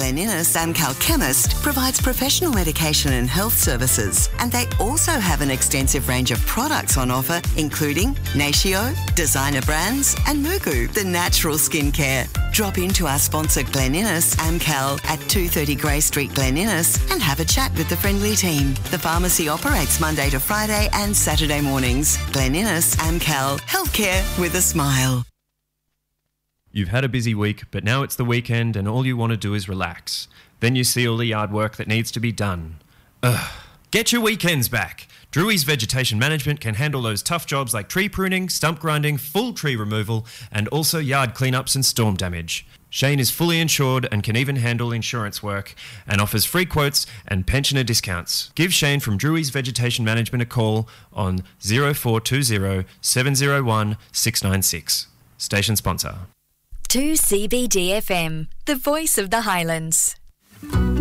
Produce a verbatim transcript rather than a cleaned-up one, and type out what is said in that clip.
Glen Innes Amcal Chemist provides professional medication and health services, and they also have an extensive range of products on offer, including Natio, designer brands, and Mugu, the natural skincare. Drop into our sponsor Glen Innes Amcal at two thirty Grey Street, Glen Innes, and have a chat with the friendly team. The pharmacy operates Monday to Friday and Saturday mornings. Glen Innes Amcal, healthcare with a smile. You've had a busy week, but now it's the weekend and all you want to do is relax. Then you see all the yard work that needs to be done. Ugh. Get your weekends back. Drewry's Vegetation Management can handle those tough jobs like tree pruning, stump grinding, full tree removal, and also yard cleanups and storm damage. Shane is fully insured and can even handle insurance work and offers free quotes and pensioner discounts. Give Shane from Drewry's Vegetation Management a call on zero four two zero, seven zero one, six nine six. Station sponsor. two C B D F M, the voice of the Highlands.